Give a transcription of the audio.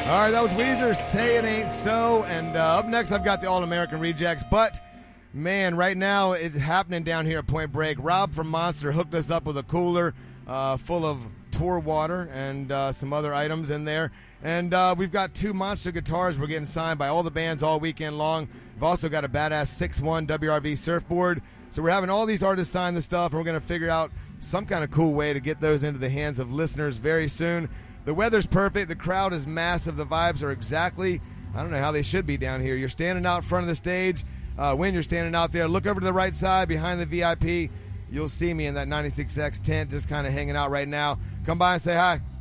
All right, that was Weezer, Say It Ain't So. And up next, I've got the All-American Rejects. But, man, right now it's happening down here at Point Break. Rob from Monster hooked us up with a cooler full of tour water and some other items in there. And we've got 2 Monster guitars we're getting signed by all the bands all weekend long. We've also got a badass 6'1" WRV surfboard. So we're having all these artists sign the stuff, and we're going to figure out some kind of cool way to get those into the hands of listeners very soon. The weather's perfect. The crowd is massive. The vibes are exactly, I don't know how they should be down here. You're standing out front of the stage. When you're standing out there, look over to the right side behind the VIP. You'll see me in that 96X tent just kind of hanging out right now. Come by and say hi.